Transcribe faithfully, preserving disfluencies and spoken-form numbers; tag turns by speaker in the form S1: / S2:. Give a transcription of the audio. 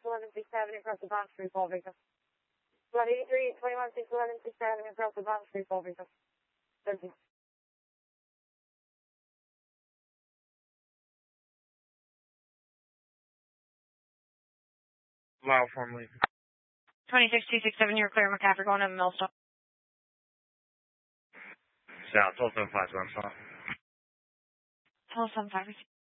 S1: eleven, sixth Avenue across the Bond Street, Fall Victim. Blood eighty-three, twenty-one, sixth eleven, sixth Avenue across the Bond Street, Fall Victim. thirteen.
S2: Loud formally.
S3: twenty-six, two six seven, you're clear, McCaffrey, going to Millstone.
S2: South, twelve seven five, so I'm sorry.
S3: twelve seven five.